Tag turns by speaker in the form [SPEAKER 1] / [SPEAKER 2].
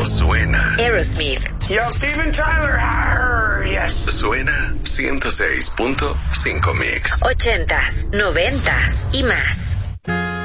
[SPEAKER 1] suena.
[SPEAKER 2] Aerosmith.
[SPEAKER 3] Yo, Steven Tyler. Arr, yes.
[SPEAKER 1] Suena 106.5 Mix.
[SPEAKER 2] 80s, 90s y más.